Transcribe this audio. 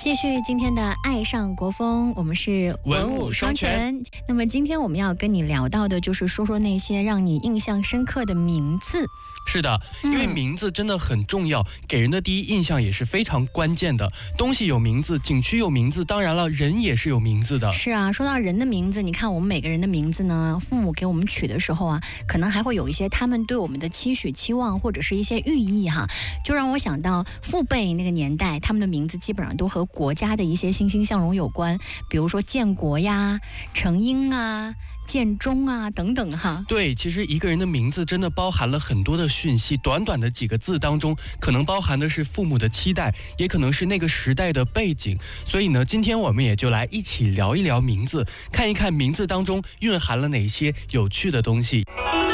继续今天的爱上国风，我们是文武双全。那么今天我们要跟你聊到的就是说说那些让你印象深刻的名字。 是的，因为名字真的很重要，给人的第一印象也是非常关键的。东西有名字，景区有名字，当然了，人也是有名字的。 是啊，说到人的名字，你看我们每个人的名字呢，父母给我们取的时候啊，可能还会有一些他们对我们的期许、期望或者是一些寓意哈，就让我想到父辈那个年代，他们的名字基本上都和国家的一些欣欣向荣有关，比如说建国呀、成英啊、建中啊等等哈。 对，其实一个人的名字真的包含了很多的讯息，短短的几个字当中，可能包含的是父母的期待，也可能是那个时代的背景。所以呢，今天我们也就来一起聊一聊名字，看一看名字当中蕴含了哪些有趣的东西。